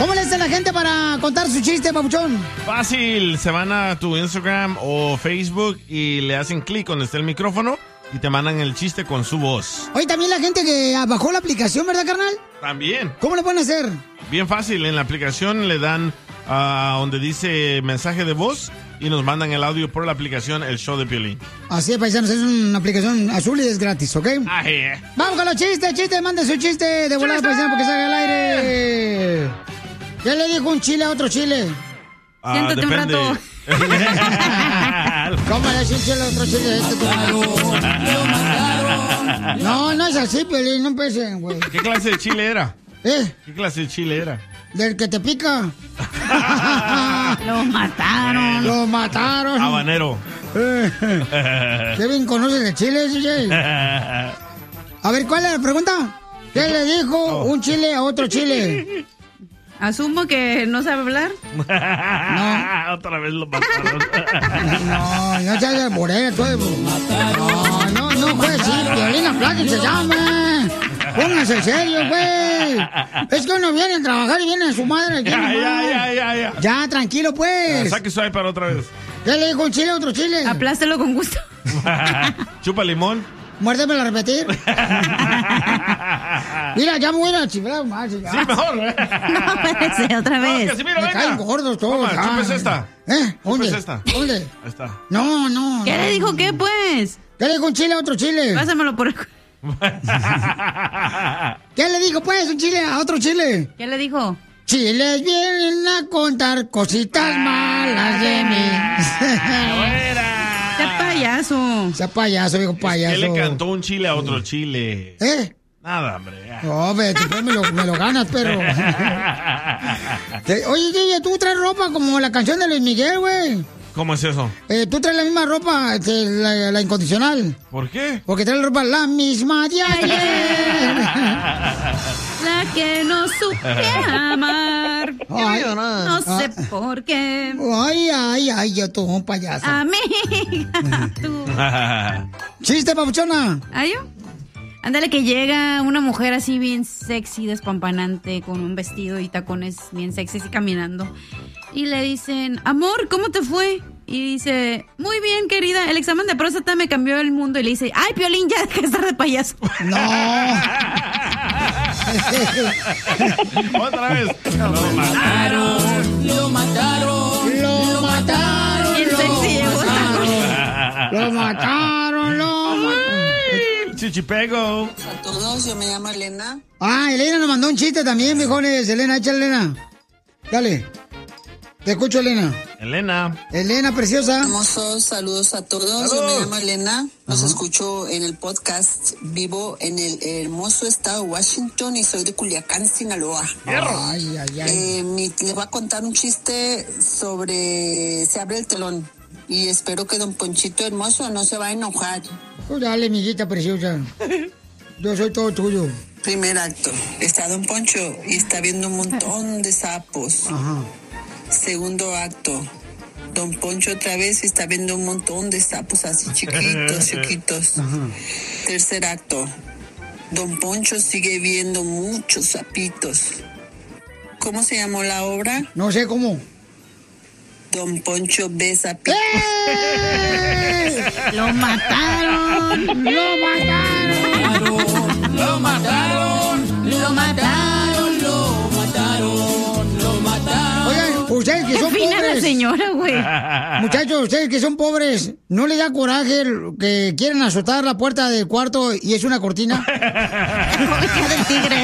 ¿Cómo le hace la gente para contar su chiste, papuchón? Fácil, se van a tu Instagram o Facebook y le hacen clic donde está el micrófono y te mandan el chiste con su voz. Oye, también la gente que bajó la aplicación, ¿verdad, carnal? También. ¿Cómo le pueden hacer? Bien fácil, en la aplicación le dan donde dice mensaje de voz y nos mandan el audio por la aplicación El Show de Piolín. Así es, paisanos, es una aplicación azul y es gratis, ¿ok? Ay, Vamos con los chistes, manden su chiste de volada, paisano, porque salga al aire. ¿Qué le dijo un chile a otro chile? Siéntate un rato. ¿Cómo le dice un chile a otro chile? No es así, Piolín, no empecen, güey. ¿Qué clase de chile era? ¿Qué clase de chile era? Del que te pica. Lo mataron. Lo mataron. Habanero. Kevin, ¿conoces de chile, DJ? A ver, ¿cuál es la pregunta? ¿Qué le dijo un chile a otro chile? Asumo que no sabe hablar. No. Otra vez lo mataron. No seas morena, tú. No fue así. Piolín Plata se llama. Pónganse serio, güey. Es que uno viene a trabajar y viene a su madre aquí. Ya. Ya, tranquilo, pues. Saque su iPad otra vez. ¿Qué le dijo un chile a otro chile? Aplástalo con gusto. Chupa limón. Muérdemelo a repetir. Mira, ya me voy a chiflar más. Sí, mejor. No, espérese, otra vez. Casimiro, Me venga. caen gordos todos. Chupes esta. ¿Dónde? Chupes esta. ¿Dónde? Ahí está. No. ¿Qué le dijo qué, pues? ¿Qué le dijo un chile a otro chile? Pásamelo por el... ¿Qué le dijo, pues, un chile a otro chile? ¿Qué le dijo? Chiles vienen a contar cositas malas de mí. ¡Sea payaso! Sea payaso, viejo payaso. ¿Qué le cantó un chile a otro chile? Nada, hombre. No, después me lo ganas, perro. Oye, DJ, tú traes ropa como la canción de Luis Miguel, güey. ¿Cómo es eso? Tú traes la misma ropa, la incondicional. ¿Por qué? Porque traes la ropa la misma de ayer. La que no supe amar. Ay, no sé por qué. Ay, yo tú, un payaso. Amiga, tú. Chiste, papuchona. ¿Ay, yo? Ándale, que llega una mujer así bien sexy, despampanante, con un vestido y tacones bien sexy y caminando. Y le dicen, amor, ¿cómo te fue? Y dice, muy bien, querida, el examen de próstata me cambió el mundo. Y le dice, ay, Piolín, ya deja de estar de payaso. No. Otra vez. Lo mataron. Y el sexy llegó. Lo mataron. Chichipego. A todos, yo me llamo Elena. Elena nos mandó un chiste también, viejones. Elena, échale, Elena. Dale. Te escucho, Elena. Elena, preciosa. Hermosos saludos a todos. Yo me llamo Elena. Los escucho en el podcast. Vivo en el hermoso estado de Washington y soy de Culiacán, Sinaloa. Ay. Les voy a contar un chiste sobre... Se abre el telón. Y espero que don Ponchito hermoso no se va a enojar. Dale, amiguita preciosa. Yo soy todo tuyo. Primer acto. Está don Poncho y está viendo un montón de sapos. Ajá. Segundo acto. Don Poncho otra vez está viendo un montón de sapos así chiquitos. Ajá. Tercer acto. Don Poncho sigue viendo muchos sapitos. ¿Cómo se llamó la obra? No sé cómo. Don Poncho ve sapitos. ¡Lo mataron! Oigan, ustedes que son Fina la pobres. señora, güey. Muchachos, ustedes que son pobres, ¿no les da coraje que quieren azotar la puerta del cuarto y es una cortina? del tigre.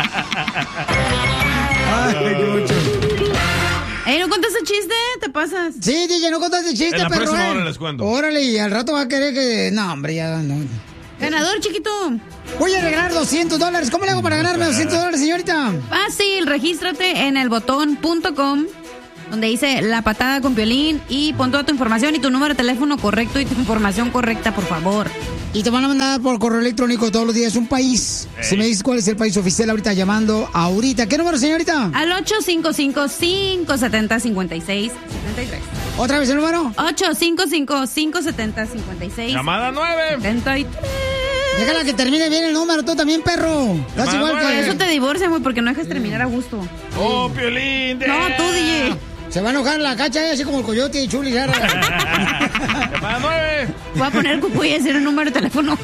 ¿No contaste chiste? ¿Te pasas? Sí, DJ, no contaste chiste, En la perro. próxima hora les cuento. Órale, y al rato va a querer que... No, hombre, ya no. Ganador, chiquito. Voy a regalar $200. ¿Cómo le hago para ganarme $200, señorita? Fácil, regístrate en elbotón.com, donde dice La Patada con Piolín, y pon toda tu información y tu número de teléfono correcto y tu información correcta, por favor. Y te van a mandar por correo electrónico todos los días un país. Si me dices cuál es el país oficial ahorita llamando ahorita. ¿Qué número, señorita? Al 855-570-5673. ¿Otra vez el número? 855-570-5673. Llamada 9. Déjala que termine bien el número, tú también, perro. Das igual Por que... eso te divorcian, güey, porque no dejas terminar a gusto. ¡Oh, Piolín! No, tú, DJ. Se va a enojar la cacha, así como el coyote y Chuli. Llamada 9. Voy a poner el cucuy y decir el número de teléfono.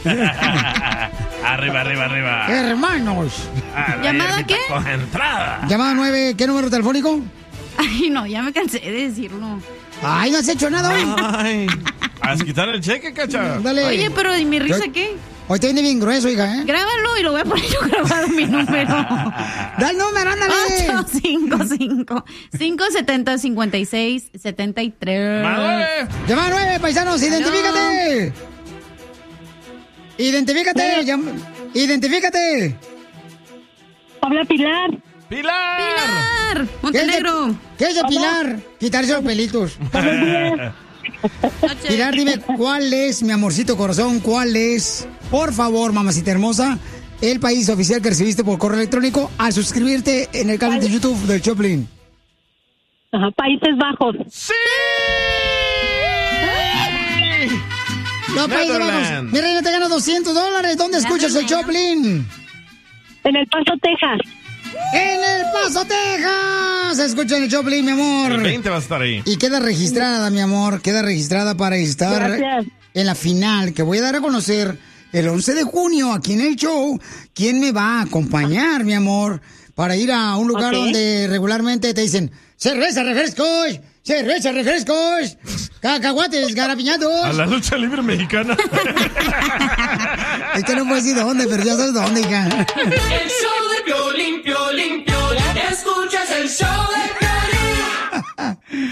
Arriba. Hermanos. ¿Llamada qué? Con entrada. Llamada 9, ¿qué número telefónico? Ay, no, ya me cansé de decirlo. Ay, no has hecho nada hoy. Ay, ¿vas a quitar el cheque, cacha? Dale. Oye, pero ¿y mi risa qué? Hoy te viene bien grueso, hija, ¿eh? Grábalo y lo voy a poner yo grabado mi número. Da el número, ándale. 855-570-5673. Llamada 9, paisanos, identifícate. Identifícate. Habla Pilar. ¡Pilar! Montenegro. ¿Qué es de Pilar? Quitarse los pelitos. Pilar, dime, ¿cuál es, mi amorcito corazón? ¿Cuál es, por favor, mamacita hermosa, el país oficial que recibiste por correo electrónico al suscribirte en el canal de YouTube del Choplin? Ajá, Países Bajos. ¡Sí! Los Países Bajos. Mi reina, te gana $200. ¿Dónde escuchas el Choplin? En El Paso, Texas. ¡En El Paso, Texas! Escucha el Choplin, mi amor. El 20 va a estar ahí. Y queda registrada, mi amor. Queda registrada para estar en la final que voy a dar a conocer el 11 de junio aquí en el show. ¿Quién me va a acompañar, mi amor? Para ir a un lugar donde regularmente te dicen cerveza, refrescos, cacahuates, garapiñados. A la lucha libre mexicana. Es que no puedo decir dónde, pero ya sabes dónde, hija. El show de Piolín. Escuchas el show de Piolín.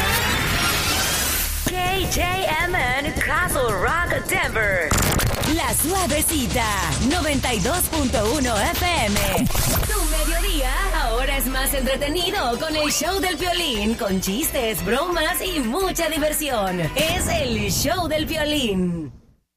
KJMN Castle Rock, Denver. La Suavecita, 92.1 FM. Tu mediodía ahora es más entretenido con el show del Piolín, con chistes, bromas y mucha diversión. Es el show del Piolín.